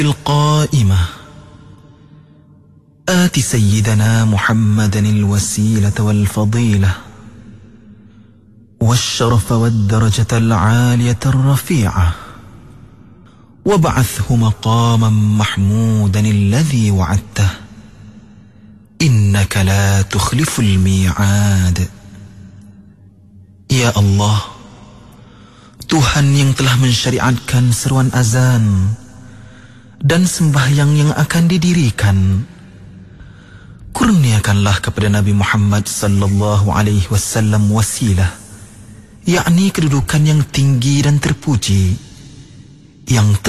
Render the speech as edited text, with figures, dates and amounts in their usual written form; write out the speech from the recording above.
القائمة آت سيدنا محمدا الوسيلة والفضيلة والشرف والدرجة العالية الرفيعة وابعثه مقاما محمودا الذي وعدته إنك لا تخلف الميعاد. Ya Allah, Tuhan yang telah mensyariatkan seruan azan dan sembahyang yang akan didirikan, kurniakanlah kepada Nabi Muhammad sallallahu alaihi wasallam wasilah, yakni kedudukan yang tinggi dan terpuji yang